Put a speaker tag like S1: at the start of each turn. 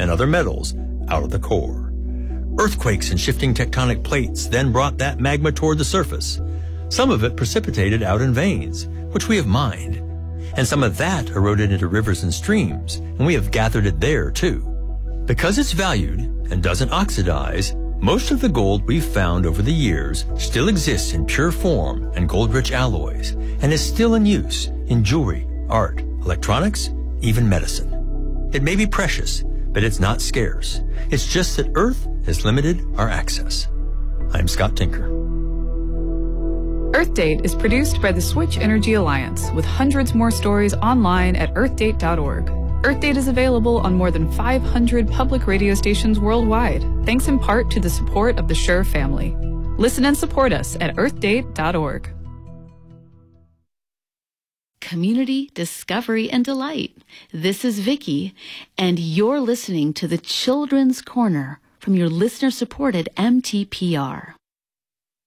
S1: and other metals out of the core. Earthquakes and shifting tectonic plates then brought that magma toward the surface. Some of it precipitated out in veins, which we have mined. And some of that eroded into rivers and streams, and we have gathered it there too. Because it's valued and doesn't oxidize, most of the gold we've found over the years still exists in pure form and gold-rich alloys, and is still in use in jewelry, art, electronics, even medicine. It may be precious, but it's not scarce. It's just that Earth has limited our access. I'm Scott Tinker.
S2: Earth Date is produced by the Switch Energy Alliance, with hundreds more stories online at earthdate.org. Earth Date is available on more than 500 public radio stations worldwide, thanks in part to the support of the Shure family. Listen and support us at earthdate.org.
S3: Community, discovery, and delight. This is Vicki, and you're listening to the Children's Corner from your listener-supported MTPR.